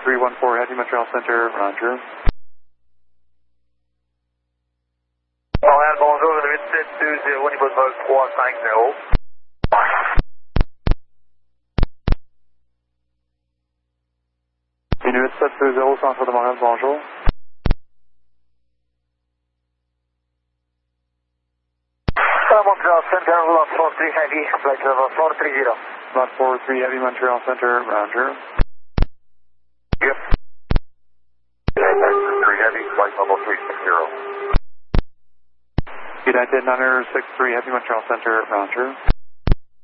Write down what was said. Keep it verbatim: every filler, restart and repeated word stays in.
three one four Heavy Montreal Center, Roger. Montréal, bonjour, huit sept deux zéro, niveau de vol trois cinq zéro. huit sept deux zéro, centre de Montréal, bonjour. Montreal Center, lot four three Heavy, flight level four three zero. Lot four three Heavy Montreal Center, Roger. Yep. three Heavy, flight level three six zero. United nine six three Heavy Montreal Center, Roger.